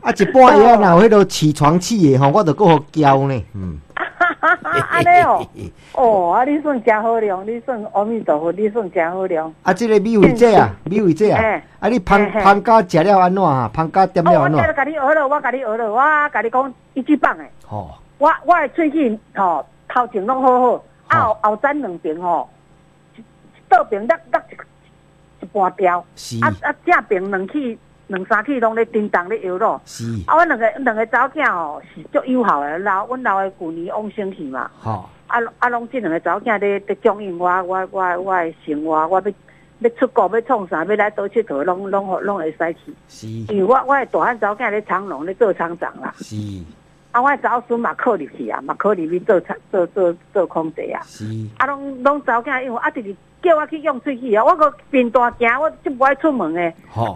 啊，一半夜若有迄落起床气的吼，我著搁互叫呢。 安尼哦，哦，啊，你算真好量，你算阿弥陀佛，你算真好量。 啊，这个米味姐啊，米味姐啊，啊，你芳家食了安怎啊？芳家点了安怎？ 我甲你学了，我甲你讲1棒诶。 吼， 我诶喙齿吼头前拢好好，后枕两边吼，倒边落一半掉，正边两三起拢咧叮当咧摇咯。 是。 啊，我两个查某囝吼是足友好诶，阮老诶旧年往生去嘛。 吼。 拢这两个查某囝咧供应我诶生活，我要出国要创啥，要来倒佚佗，拢会使去。 是。 因为我诶大汉查某囝咧长隆咧做厂长啦。 是。 啊，我诶查某孙嘛考入去啊，嘛考入去做空姐啊。 是。 啊，拢查某囝，因为啊，就是叫我去用喙齿啊，我个面大行，我就不爱出门诶。 吼。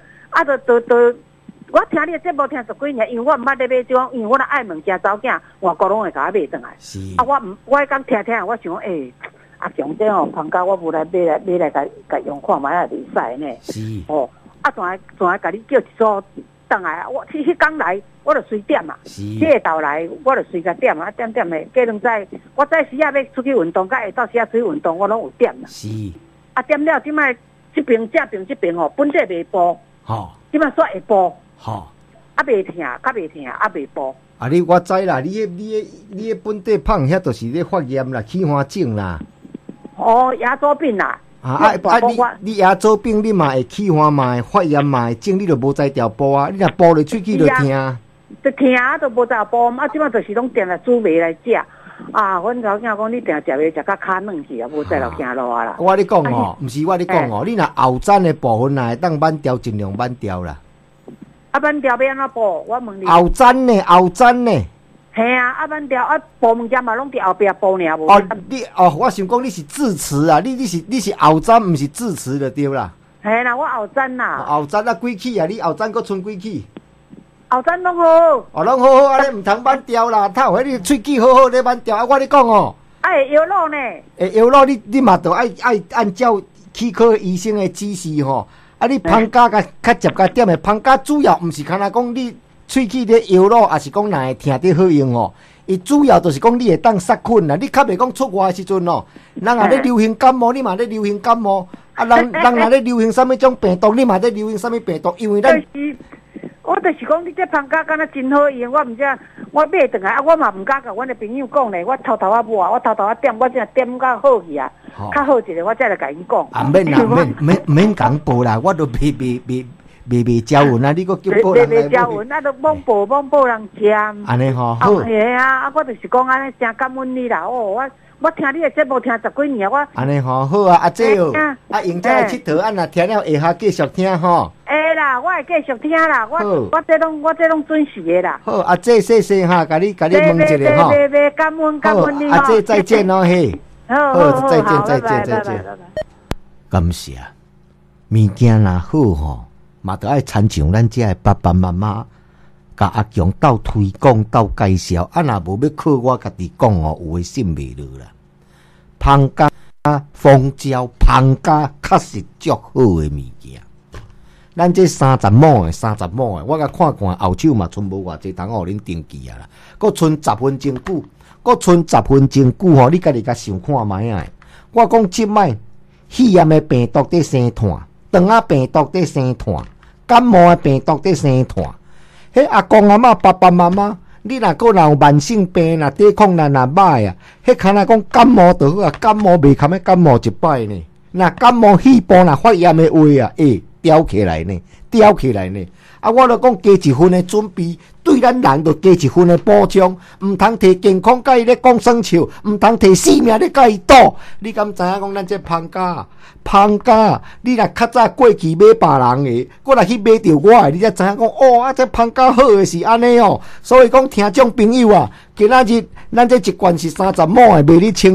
我听你的节目听十几年，因为我毋捌咧买种，因为我咧爱问家查某囝，外国拢会甲我买转来。 是。 啊，我迄讲听，我想阿强这吼芳家，我无来买来甲用看卖也袂使呢。 是。 哦，啊，仲爱甲你叫一组倒来，我迄工来，我就随点嘛。 是。 这个倒来，我就随甲点啊，点的。过两载，我早时啊要出去运动，甲下昼时啊出去运动，我拢有点啦。 是。 啊，点了，即摆这边吼，本地袂播。 吼。 即摆煞会播。 吼。 啊，袂疼，啊袂播。 啊，我知啦，你本地胖遐就是咧发炎啦，起花疹啦。 哦，牙周病啦。 你牙周病，你嘛会起花嘛会发炎嘛会肿，你就无在调播啊！你若播咧喙齿就疼。 就疼啊，都无在播，啊，即摆就是拢定来煮糜来食。啊，阮老囝讲你定食糜食到骹软去啊，无再落行路啊啦。 我咧讲哦，毋是我咧讲哦，你若后枕的部分会当慢调，尽量慢调啦。 啊，慢调要安怎补？我问你。 后枕呢？ 系啊，啊慢调啊，补物件嘛拢伫后壁补尔无。 我想讲你是智齿啊，你是后枕，毋是智齿就对啦。 系啦，我后枕啦。 后枕啊，几起啊？你后枕佫剩几起？ 后枕拢好。 哦，拢好，啊，你毋通慢调啦，他有迄个喙齿好好咧慢调啊！我咧讲哦。 会摇落呢？ 会摇落，你嘛着爱按照齿科医生的指示吼。啊！你芳家较接甲点的芳家主要毋是干那讲你喙齿咧摇落，也是讲若会听得好用哦。伊主要就是讲你会当杀菌啦。你较袂讲出外的时阵哦，人也咧流行感冒，你嘛咧流行感冒。啊，人也咧流行什么种病毒，你嘛咧流行什么病毒？因为咱我就是讲你这芳家敢若真好用，我毋知我买转来啊，我嘛毋敢甲阮的朋友讲咧，我偷啊抹啊，我偷点，我真点甲好去啊。较好一个，我再来甲因讲。 啊，免啦，免讲报啦，我都未招魂啊！你个叫报人来。未招魂，啊，都罔报人食。 安尼吼，好。 系啊，我就是讲安尼，真感恩你啦。哦，我听你的节目听十几年，我。 安尼吼，好啊，这哦，用这个佚佗，啊，若听了下下继续听吼。 会啦，我会继续听啦。我这拢准时的啦。 好啊，这谢哈，甲你问一下吼。 感恩你。 啊，这再见咯嘿。 好， 再见。感谢，物件若好吼，嘛得爱参像咱这的爸爸妈妈，甲阿强斗推广、斗介绍。啊，若无要靠我家己讲哦，有诶信袂落啦。芳家蜂胶，芳家确实足好诶物件。咱这30亩诶，我甲看后手嘛，剩无偌济通互恁登记啊啦。佫剩10分钟久。吼，你家己甲想看卖啊！我讲即摆肺炎的病毒在生炭，肠仔病毒在生炭，感冒的病毒在生炭。迄阿公阿嬷、爸爸妈妈，你若有慢性病，若抵抗力若歹啊，迄敢若讲感冒就好啊，感冒袂堪要感冒一摆呢。若感冒肺部若发炎的话啊，吊起来呢。啊，我就讲加一份的准备，对咱人就加一份的保障，毋通摕健康甲伊咧讲生笑，毋通摕性命咧甲伊赌。你敢知影讲咱这芳家，你若较早过去买别人的，我若去买着我的，你才知影讲哦，这芳家好的是安尼哦。所以讲听众朋友啊，今仔日咱这一罐是30亩的，卖你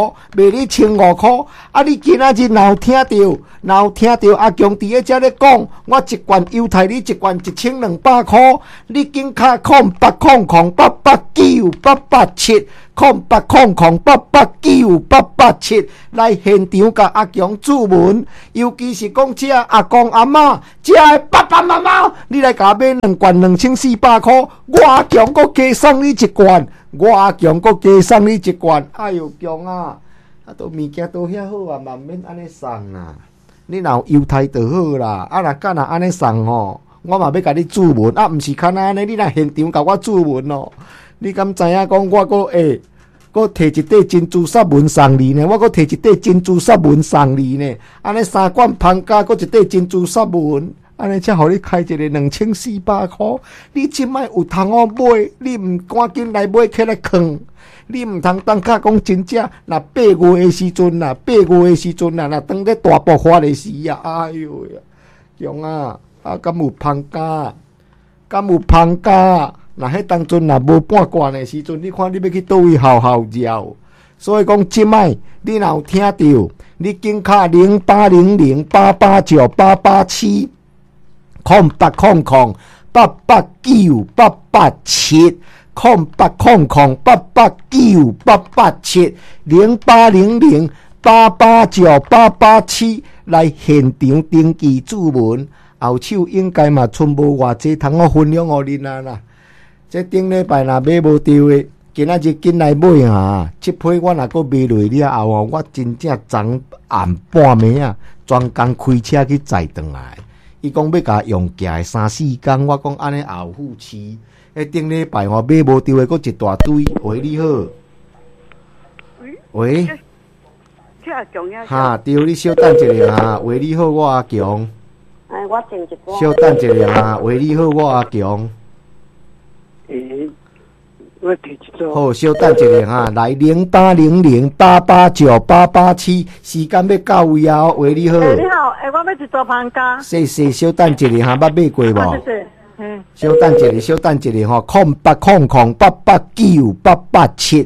1500块。啊，你今仔日若有听到阿强伫咧遮咧讲，我一罐犹太你一罐 1200块，你紧卡08008898870800889887来现场甲阿强注文，尤其是讲这阿公阿嬷，这爸爸妈妈，你来甲买2罐2400块，我阿强搁加送你1罐，哎哟强啊！啊，都物件都遐好啊，嘛免安尼送啦。你若有犹太就好啦，啊，若敢若安尼送吼，我嘛要甲你注文，啊，毋是看安尼，你若现场甲我注文哦。你敢知影讲我搁搁摕一块珍珠砂纹送你呢？我搁摕一块珍珠砂纹送你呢？安尼3罐香咖，搁一块珍珠砂纹，安尼才互你开一个2400块。你即摆有通好买，你毋赶紧来买起来囥。你毋通当甲讲真正，若8月的时阵啦，若当咧大爆发的时啊，哎哟呀，强啊！啊，敢有芳咖？若迄当阵若无半罐的时阵，你看你要去倒位好绕。所以讲即摆你若有听到，你紧卡0800889887 0800889887。0800889887 0800889887来现场登记注文，后手应该嘛剩无偌济通我分享互恁啦。这顶礼拜若买无着的，今仔日紧来买啊！这批我若搁买落了后，我真正昨暗半暝啊，专工开车去载转来。伊讲要甲用价的3-4天，我讲安尼后付期。顶礼拜我买无着的，搁一大堆。喂，你好。喂。哈，对，你稍等一下啊。喂，你好，我阿强。 我静一寡。 稍等一下啊。喂，你好，我阿强。 我提一组。 好，稍等一下啊。来0800889887，时间要到位啊。喂，你好。 你好，我要一组香咖。 谢，稍等一下哈，捌买过无？稍等一下吼，0800889887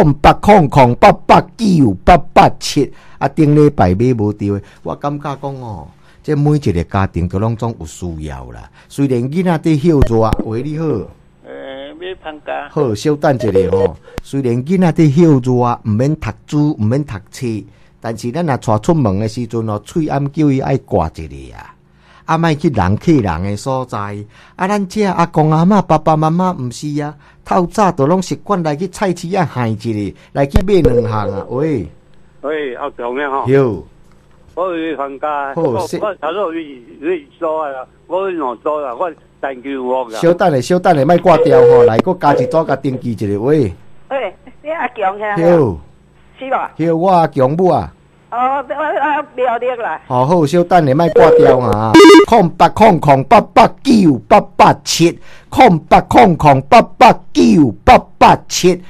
0800889887啊，顶礼拜买无着的，我感觉讲哦，这每一个家庭都拢总有需要啦。虽然囡仔在休热，喂，你好。 买香咖。 好，稍等一下吼，虽然囡仔在休热，毋免读书，毋免读册，但是咱若带出门的时阵哦，喙暗叫伊爱挂一个啊。啊，莫去人客人的所在，啊，咱这阿公阿嬷、爸爸妈妈毋是啊，透早都拢习惯来去菜市啊，喊一个来去买2项啊。喂， 阿强的吼。 有。 我去香咖。好，我头先你做啊，我两做啦，我单求我噶。 稍等下，莫挂掉吼，来，搁加一组甲登记一下。喂。 你阿强遐？ 有。 是吧？ 有，我阿强母啊。 我了解啦。 好，稍等下，莫挂掉啊。0800889887 0800889887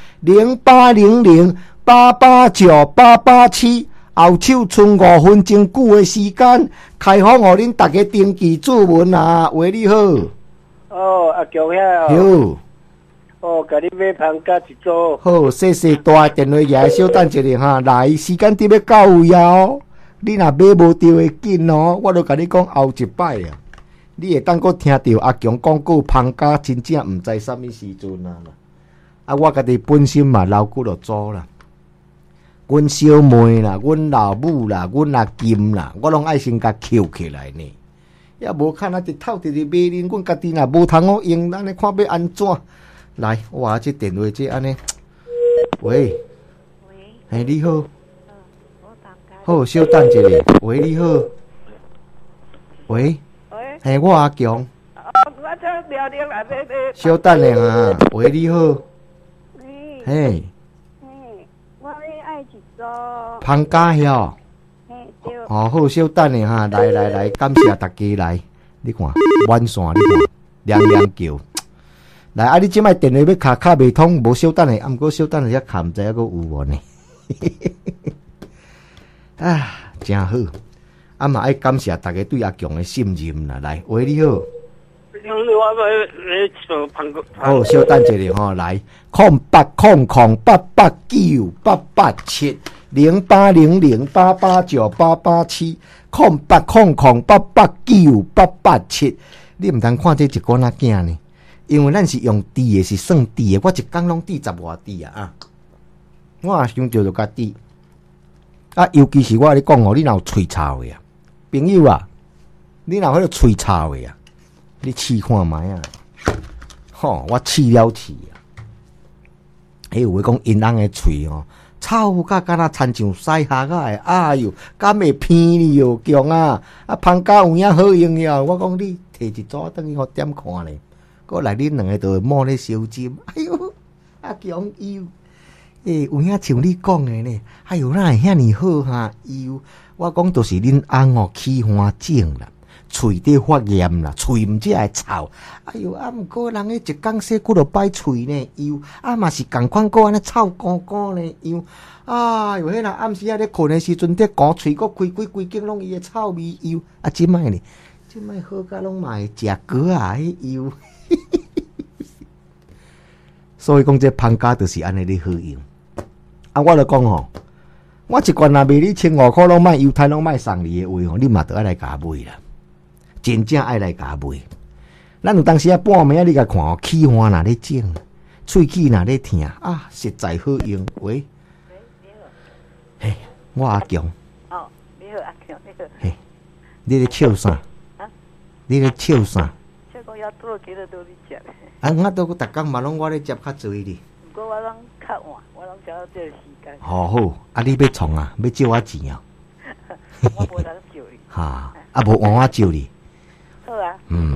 0800889887后手剩5分钟久的时间，开放互恁大家登记注文啊。喂，你好。 阿强遐。 有。 甲你买香咖一组。 好，谢大电话也稍等一下哈，来时间伫要到位哦。你若买无着的紧哦，我都甲你讲后一摆啊。你会当搁听到阿强讲过香咖，真正毋知啥物时阵啊。啊，我家己本身嘛老久就做啦。阮小妹啦，阮老母啦，阮阿金啦，我拢爱先甲扣起来呢。也无看啊，直透直买恁，阮家己若无通好用，咱咧看要安怎？来，哇，这电话这安尼。喂。嘿，你好。好，稍等一下。喂，你好。喂。嘿，我阿强。 我这聊天来买。 稍等下啊。喂，你好。嘿。 我要爱一组。 香咖晓。 对。 好，稍等下哈。来，感谢大家来。你看，晚线你看，亮叫。来，啊！你即摆电话要卡袂通，无稍等下，毋过稍等下遐卡，毋知还佫有无呢？啊，真好！啊嘛爱感谢大家对阿强的信任啦。来，喂，你好。好，稍等一下吼，来0800889887 0800889887 0800889887 你毋通看这一管仔囝呢，因为咱是用猪的，是算猪的。我一工拢猪10外猪啊！我也想着就甲猪啊，尤其是我咧讲哦，你若有喙臭的啊，朋友啊，你若迄个喙臭的啊，你试看觅啊！吼，我试了试啊！迄有话讲因翁的喙哦。臭甲敢若亲像屎下个，哎哟，敢会偏你哟，强啊！啊，芳家有影好用了，我讲你摕一组等于互点看咧，过来恁两个就摸咧烧针，哎哟，啊强哟，有影像你讲的呢，哎哟，哪会遐尼好哈哟？我讲就是恁翁哦起花疹啦。喙底发炎啦，喙毋只会臭。哎哟，啊，毋过人迄一工洗几落摆喙呢？哟，啊嘛是共款个安尼臭干干呢？哟，哎哟，迄若暗时啊咧困的时阵，伫讲喙骨开规间拢伊的臭味。哟，啊，即摆呢，即摆好甲拢嘛会食果啊？哟，所以讲这芳家就是安尼咧好用。啊，我就讲吼，我一罐若卖你1500块，拢卖犹太拢卖送你的话吼，你嘛得爱来甲买啦。真正爱来甲买，咱有当时啊半暝啊，你甲看哦，起花若咧整，喙齿若咧疼啊，实在好用。喂，你好，嘿，我阿强。 哦，你好阿强，你好。 嘿，你咧笑啥？啊？你咧笑啥？ 笑讲要多几多都你食。 啊，我都逐工嘛拢我咧接较侪哩。 不过我拢较晚，我拢找到这个时间。 好，啊，你要创啊？要借我钱啊？ 我无通借你。 哈，啊无换我借你。 好啊。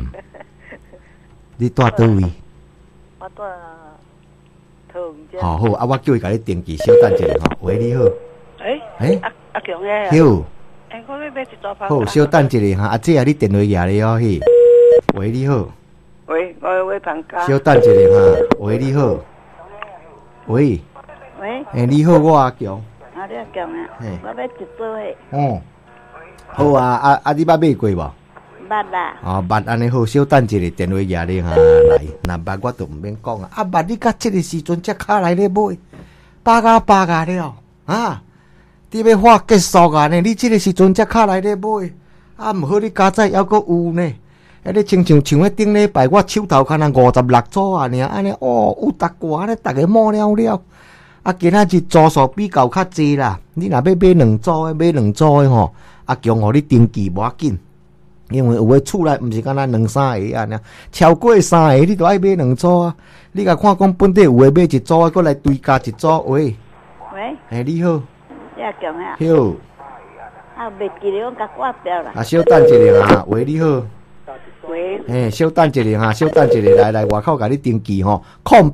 你住倒位？ 我住桃园街。 好，啊，我叫伊甲你登记，稍等一下吼。喂，你好。 阿强诶。 好。 我要买一组芳。 好，稍等一下哈，阿姐啊，你电话拿咧哦嘿。喂，你好。 喂，我要买芳家。 稍等一下哈。喂，你好。喂。 喂。 你好，我阿强。 啊，你阿强啊。我要一组诶。 哦。好啊，你捌买过无？ 捌啦。 哦，捌安尼好，稍等一下，电话拿咧哈来，若捌我就毋免讲啊。啊，捌你甲即个时阵才卡来咧买，八加了啊！你要花结束啊呢？你即个时阵才卡来咧买，啊，毋好你加载还阁有呢。你亲像迄顶礼拜我手头可能56组啊，尔安尼哦，有逐挂安尼，逐个摸了了。啊，今仔日组数比较较济啦。你若要买2组的，买2组的吼，啊，强互你登记无要紧。因为有诶厝内毋是敢若2-3个安尼，超过3个你都爱买2组啊！你甲看讲本地有诶买一组啊，搁来追加一组。喂，你好， 你阿强啊？ 好。 啊，袂记得讲甲挂掉啦。 啊，稍等一下哈。喂，你好。 喂。 稍等一下哈，稍等一下，来外口甲你登记吼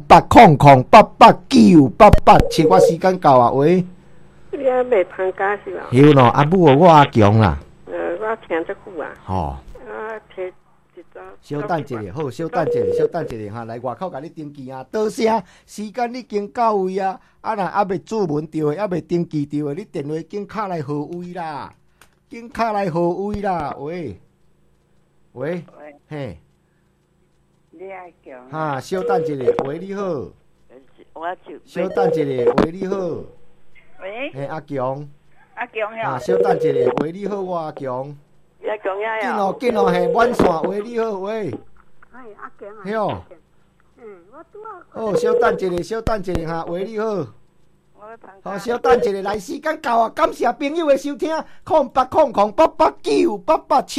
，0800889888，切我时间到啊。喂。 你啊卖芳家是吧？ 好咯，啊母我阿强啦。 我听这久啊。 吼。 啊，摕一张。 稍等一下，好，稍等一下哈，来外口甲你登记啊。多谢，时间已经到位啊。啊，若还未注文着的，还未登记着的，你电话紧敲来号位啦，紧敲来号位啦。喂，嘿。 你阿强。 哈，稍等一下，喂，你好。 我稍等一下，喂，你好。 喂。 嘿，阿强。 阿强呀。 啊，稍等一下，喂，你好，我阿强。 阿强呀。 紧哦，嘿，满线，喂，你好，喂。 阿强啊。 哟。 我拄啊。 好，稍等一下哈，喂，你好。好，稍等一下，来时间到啊！感谢朋友的收听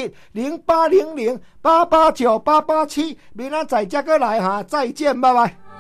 ，08008898870800889887，明仔载才过来哈，再见，拜拜。